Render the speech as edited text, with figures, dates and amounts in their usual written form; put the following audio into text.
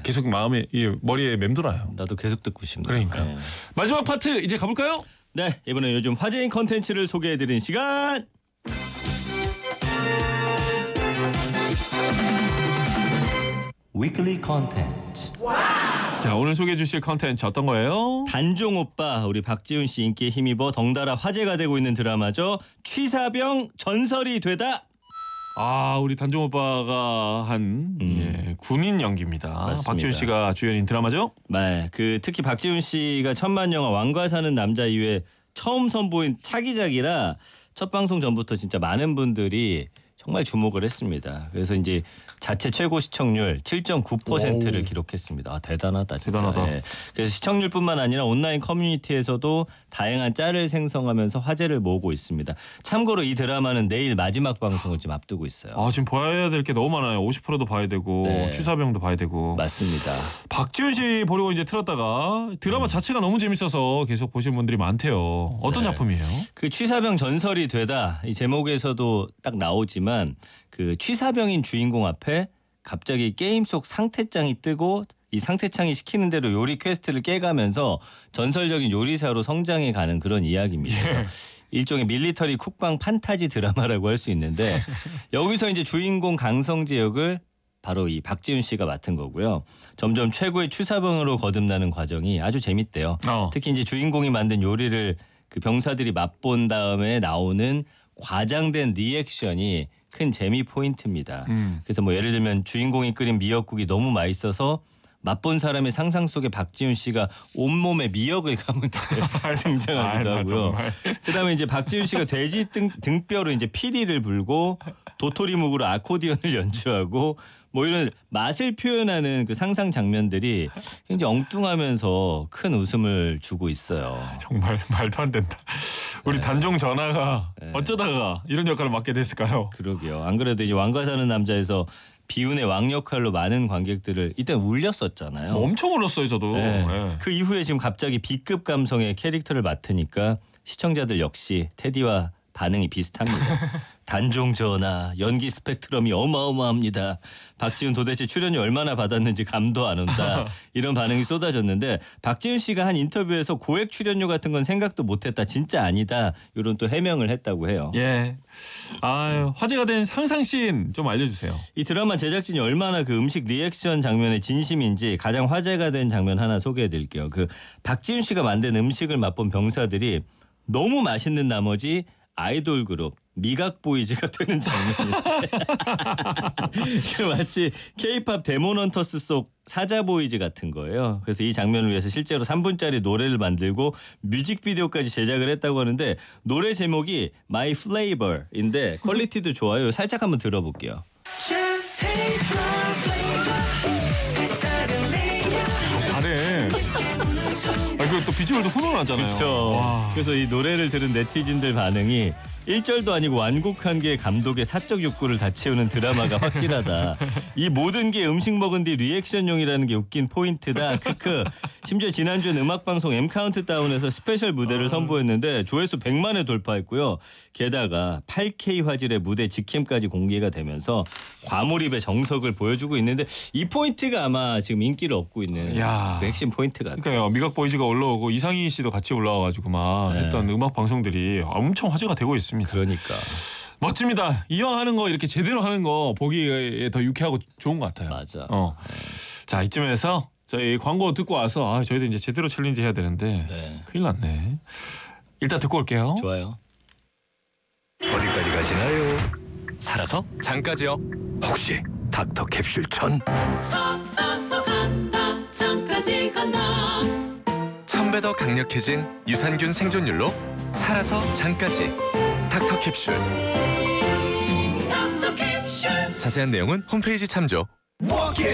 계속 마음에 머리에 맴돌아요. 나도 계속 듣고 싶네요. 그러니까 네. 마지막 파트 이제 가볼까요? 네, 이번엔 요즘 화제인 컨텐츠를 소개해드리는 시간. 위클리 컨텐츠. 자, 오늘 소개해 주실 컨텐츠 어떤 거예요? 단종 오빠 우리 박지훈 씨 인기에 힘입어 덩달아 화제가 되고 있는 드라마죠. 취사병 전설이 되다. 우리 단종 오빠가 한 군인 연기입니다. 맞습니다. 박지훈 씨가 주연인 드라마죠? 네, 특히 박지훈 씨가 천만 영화 왕과 사는 남자 이후에 처음 선보인 차기작이라 첫 방송 전부터 진짜 많은 분들이 정말 주목을 했습니다. 그래서 이제 자체 최고 시청률 7.9%를 기록했습니다. 대단하다 진짜. 대단하다. 네. 그래서 시청률뿐만 아니라 온라인 커뮤니티에서도 다양한 짤을 생성하면서 화제를 모으고 있습니다. 참고로 이 드라마는 내일 마지막 방송을 지금 앞두고 있어요. 지금 봐야 될 게 너무 많아요. 50%도 봐야 되고 네. 취사병도 봐야 되고. 맞습니다. 박지훈 씨 보려고 이제 틀었다가 드라마 자체가 너무 재밌어서 계속 보시는 분들이 많대요. 어떤 작품이에요? 그 취사병 전설이 되다 이 제목에서도 딱 나오지만 그 취사병인 주인공 앞에 갑자기 게임 속 상태장이 뜨고 이 상태창이 시키는 대로 요리 퀘스트를 깨가면서 전설적인 요리사로 성장해가는 그런 이야기입니다. 그래서 일종의 밀리터리 쿡방 판타지 드라마라고 할 수 있는데 여기서 이제 주인공 강성재 역을 바로 이 박지훈 씨가 맡은 거고요. 점점 최고의 취사병으로 거듭나는 과정이 아주 재밌대요. 특히 이제 주인공이 만든 요리를 그 병사들이 맛본 다음에 나오는 과장된 리액션이 큰 재미 포인트입니다. 그래서 뭐 예를 들면 주인공이 끓인 미역국이 너무 맛있어서 맛본 사람의 상상 속에 박지훈 씨가 온몸에 미역을 감은 채 등장하기도 하고요. 그다음에 이제 박지훈 씨가 돼지 등뼈로 이제 피리를 불고 도토리묵으로 아코디언을 연주하고 뭐 이런 맛을 표현하는 그 상상 장면들이 굉장히 엉뚱하면서 큰 웃음을 주고 있어요. 정말 말도 안 된다. 우리 단종 전하가 어쩌다가 이런 역할을 맡게 됐을까요? 그러게요. 안 그래도 이제 왕과 사는 남자에서 비운의 왕 역할로 많은 관객들을 이때 울렸었잖아요. 엄청 울었어요, 저도. 네. 네. 그 이후에 지금 갑자기 B급 감성의 캐릭터를 맡으니까 시청자들 역시 테디와 반응이 비슷합니다. 단종 전하 연기 스펙트럼이 어마어마합니다. 박지훈 도대체 출연료 얼마나 받았는지 감도 안 온다. 이런 반응이 쏟아졌는데 박지훈 씨가 한 인터뷰에서 고액 출연료 같은 건 생각도 못했다. 진짜 아니다. 이런 또 해명을 했다고 해요. 예. 화제가 된 상상씬 좀 알려주세요. 이 드라마 제작진이 얼마나 그 음식 리액션 장면에 진심인지 가장 화제가 된 장면 하나 소개해드릴게요. 그 박지훈 씨가 만든 음식을 맛본 병사들이 너무 맛있는 나머지 아이돌 그룹 미각보이즈가 되는 장면인데 마치 K-팝 데모넌터스 속 사자보이즈 같은 거예요. 그래서 이 장면을 위해서 실제로 3분짜리 노래를 만들고 뮤직비디오까지 제작을 했다고 하는데 노래 제목이 My Flavor인데 퀄리티도 좋아요. 살짝 한번 들어볼게요. 잘해. 그리고 또 비주얼도 훈훈하잖아요. 그렇죠. 그래서 이 노래를 들은 네티즌들 반응이 1절도 아니고 완곡한 게 감독의 사적 욕구를 다 채우는 드라마가 확실하다. 이 모든 게 음식 먹은 뒤 리액션용이라는 게 웃긴 포인트다. 크크. 심지어 지난주엔 음악방송 M카운트다운에서 스페셜 무대를 선보였는데 조회수 100만회 돌파했고요. 게다가 8K 화질의 무대 직캠까지 공개가 되면서 과몰입의 정석을 보여주고 있는데 이 포인트가 아마 지금 인기를 얻고 있는 그 핵심 포인트 같아요. 그러니까요. 미각보이즈가 올라오고 이상희 씨도 같이 올라와가지고 막 했던 음악 방송들이 엄청 화제가 되고 있습니다. 그러니까 멋집니다. 이왕 하는 거 이렇게 제대로 하는 거 보기에 더 유쾌하고 좋은 것 같아요. 맞아. 자, 이쯤에서 저희 광고 듣고 와서 저희도 이제 제대로 챌린지 해야 되는데 큰일 났네. 일단 듣고 올게요. 좋아요. 어디까지 가시나요? 살아서 장까지요. 혹시 닥터 캡슐 천? 살아서 간다 장까지 간다. 1000배 더 강력해진 유산균 생존율로 살아서 장까지 닥터 캡슐. 닥터 캡슐. 자세한 내용은 홈페이지 참조.